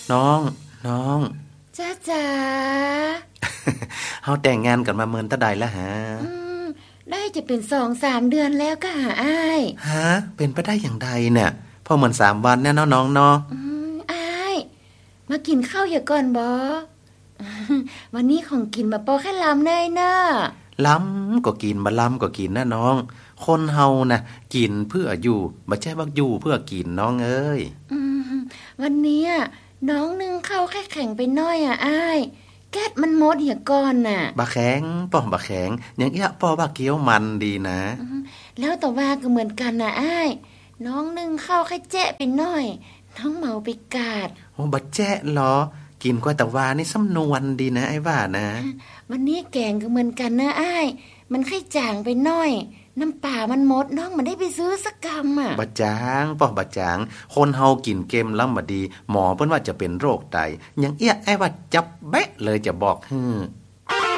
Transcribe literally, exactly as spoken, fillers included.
น้องน้องจ้าจ๋าเฮาแต่งงานกันมาเมินตะใดแล้วฮะอืมได้จะเป็น สองสาม เดือนแล้วก็หาอ้ายฮะเป็นไปได้อย่างใดเนี่ยพอเหมือนสามวันแน่เนาะน้องเนาะอืมอ้ายมากินข้าวอย่าก่อนบ่วันนี้ของกินมาปอแค่ลำเนยเนาะล้ำก็กินบ่ล้ำก็กินนะน้องคนเฮานะกินเพื่ออยู่บ่ใช่ว่าอยู่เพื่อกินน้องเอ้ยอืมวันนี้น้องนึ่งข้าวแค่แข็งไปหน่อยอ่ะอ้ายแก๊สมันหมดเหี่ยก่อนน่ะบะแข็งป้อมบะแข็งยังเอี้ยป้อบะเกี๊ยวมันดีนะแล้วแต่ว่าก็เหมือนกันน่ะอ้ายน้องนึ่งข้าวแค่แจ๊ะไปหน่อยน้องเมาไปกาดโอ้บะแจ๊ะเหรอกินกว่าแต่ว่านี่สำนวนดีนะไอ้ว่านะวันนี้แกงก็เหมือนกันนะอ้ายมันแค่จางไปหน่อยน้ำป่ามันหมดน้องมันได้ไปซื้อสักกำอ่ะบะจางป้อบะจางคนเฮากินเกมล้ำบดีหมอเพิ่นว่าจะเป็นโรคไตยังเอี้ยไอ้ว่าจับแบะเลยจะบอกฮื้อ